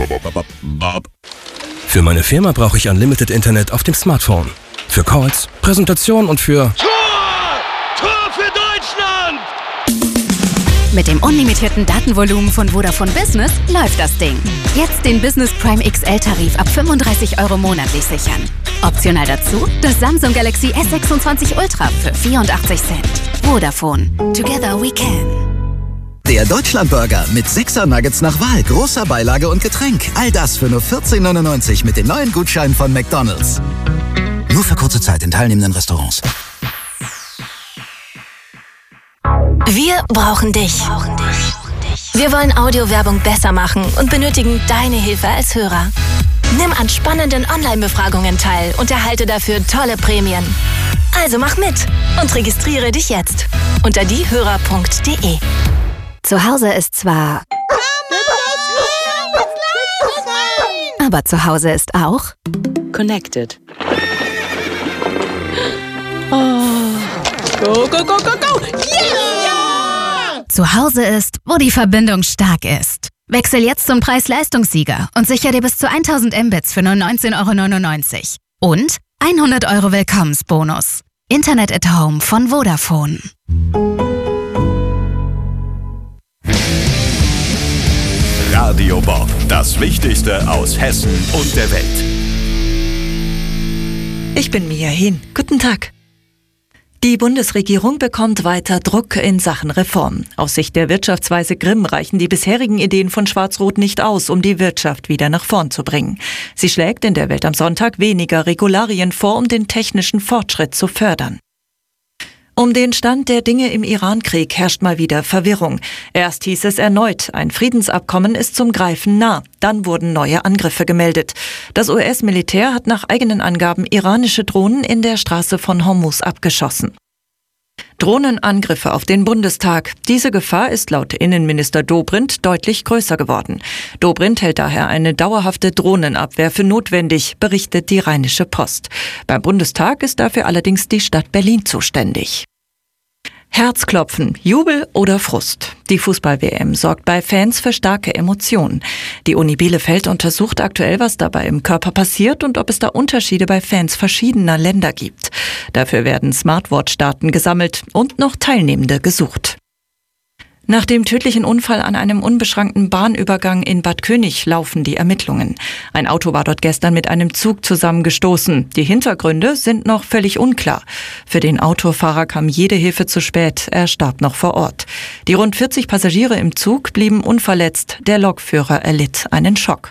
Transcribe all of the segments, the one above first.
Für meine Firma brauche ich Unlimited Internet auf dem Smartphone. Für Calls, Präsentationen und für... Tor für Deutschland! Mit dem unlimitierten Datenvolumen von Vodafone Business läuft das Ding. Jetzt den Business Prime XL-Tarif ab 35 € monatlich sichern. Optional dazu das Samsung Galaxy S26 Ultra für 84 Cent. Vodafone. Together we can. Der Deutschlandburger mit 6er Nuggets nach Wahl, großer Beilage und Getränk. All das für nur 14,99 mit den neuen Gutscheinen von McDonald's. Nur für kurze Zeit in teilnehmenden Restaurants. Wir brauchen dich. Wir wollen Audiowerbung besser machen und benötigen deine Hilfe als Hörer. Nimm an spannenden Online-Befragungen teil und erhalte dafür tolle Prämien. Also mach mit und registriere dich jetzt unter diehörer.de. Zu Hause ist zwar... aber zu Hause ist auch... Connected. Oh. Go, go, go, go, go! Yeah! Zu Hause ist, wo die Verbindung stark ist. Wechsel jetzt zum Preis-Leistungssieger und sicher dir bis zu 1000 Mbits für nur 19,99 € und 100 € Willkommensbonus. Internet at Home von Vodafone. Radio Bob, das Wichtigste aus Hessen und der Welt. Ich bin Mia Hehn. Guten Tag. Die Bundesregierung bekommt weiter Druck in Sachen Reform. Aus Sicht der Wirtschaftsweise Grimm reichen die bisherigen Ideen von Schwarz-Rot nicht aus, um die Wirtschaft wieder nach vorn zu bringen. Sie schlägt in der Welt am Sonntag weniger Regularien vor, um den technischen Fortschritt zu fördern. Um den Stand der Dinge im Iran-Krieg herrscht mal wieder Verwirrung. Erst hieß es erneut, ein Friedensabkommen ist zum Greifen nah. Dann wurden neue Angriffe gemeldet. Das US-Militär hat nach eigenen Angaben iranische Drohnen in der Straße von Hormuz abgeschossen. Drohnenangriffe auf den Bundestag. Diese Gefahr ist laut Innenminister Dobrindt deutlich größer geworden. Dobrindt hält daher eine dauerhafte Drohnenabwehr für notwendig, berichtet die Rheinische Post. Beim Bundestag ist dafür allerdings die Stadt Berlin zuständig. Herzklopfen, Jubel oder Frust. Die Fußball-WM sorgt bei Fans für starke Emotionen. Die Uni Bielefeld untersucht aktuell, was dabei im Körper passiert und ob es da Unterschiede bei Fans verschiedener Länder gibt. Dafür werden Smartwatch-Daten gesammelt und noch Teilnehmende gesucht. Nach dem tödlichen Unfall an einem unbeschrankten Bahnübergang in Bad König laufen die Ermittlungen. Ein Auto war dort gestern mit einem Zug zusammengestoßen. Die Hintergründe sind noch völlig unklar. Für den Autofahrer kam jede Hilfe zu spät. Er starb noch vor Ort. Die rund 40 Passagiere im Zug blieben unverletzt. Der Lokführer erlitt einen Schock.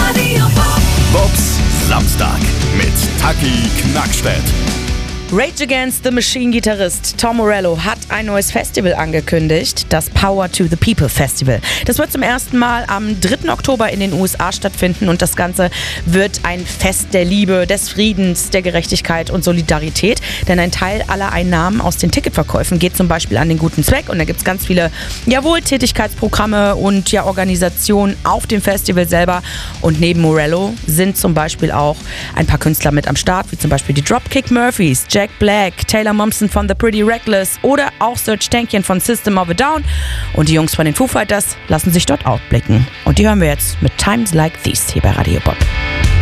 Bobs Samstag mit Taki Knackstedt. Rage Against the Machine-Gitarrist Tom Morello hat ein neues Festival angekündigt, das Power to the People Festival. Das wird zum ersten Mal am 3. Oktober in den USA stattfinden und das Ganze wird ein Fest der Liebe, des Friedens, der Gerechtigkeit und Solidarität. Denn ein Teil aller Einnahmen aus den Ticketverkäufen geht zum Beispiel an den guten Zweck und da gibt es ganz viele Wohltätigkeitsprogramme und Organisationen auf dem Festival selber. Und neben Morello sind zum Beispiel auch ein paar Künstler mit am Start, wie zum Beispiel die Dropkick Murphys, Jack Black, Taylor Momsen von The Pretty Reckless oder auch Serj Tankian von System of a Down. Und die Jungs von den Foo Fighters lassen sich dort outblicken. Und die hören wir jetzt mit Times Like These hier bei Radio Bob.